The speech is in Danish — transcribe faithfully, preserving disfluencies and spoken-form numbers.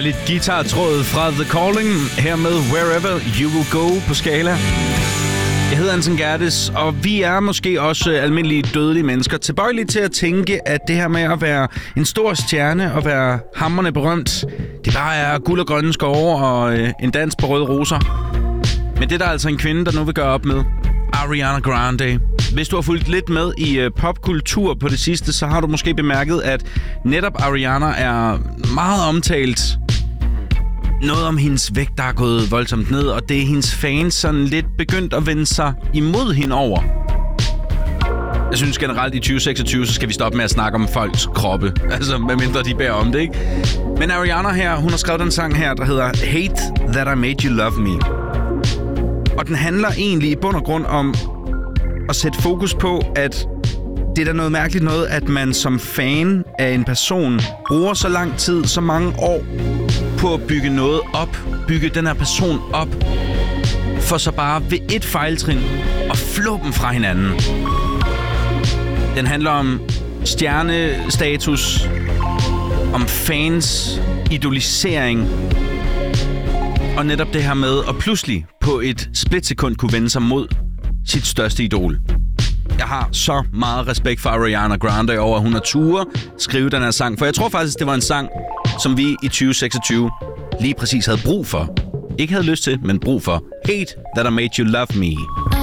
Dejligt guitar-tråd fra The Calling, her med Wherever You Will Go på Skala. Jeg hedder Anton Gerdes, og vi er måske også almindelige dødelige mennesker tilbøjelige til at tænke, at det her med at være en stor stjerne og være hamrende berømt, det bare er guld og grønne skove og øh, en dans på røde roser. Men det er der altså en kvinde, der nu vil gøre op med. Ariana Grande. Hvis du har fulgt lidt med i øh, popkultur på det sidste, så har du måske bemærket, at netop Ariana er meget omtalt. Noget om hendes vægt, der er gået voldsomt ned, og det er hendes fans sådan lidt begyndt at vende sig imod hende over. Jeg synes generelt i tyve seksogtyve, så skal vi stoppe med at snakke om folks kroppe. Altså, medmindre de bærer om det, ikke? Men Ariana her, hun har skrevet den sang her, der hedder Hate That I Made You Love Me. Og den handler egentlig i bund og grund om at sætte fokus på, at det er da noget mærkeligt noget, at man som fan af en person bruger så lang tid, så mange år på at bygge noget op, bygge den her person op, for så bare ved et fejltrin at flå dem fra hinanden. Den handler om stjernestatus, om fans, idolisering, og netop det her med at pludselig på et splitsekund kunne vende sig mod sit største idol. Jeg har så meget respekt for Ariana Grande over, at hun har ture skrive den her sang. For jeg tror faktisk, det var en sang, som vi i tyve seksogtyve lige præcis havde brug for. Ikke havde lyst til, men brug for. Hate That I Made You Love Me.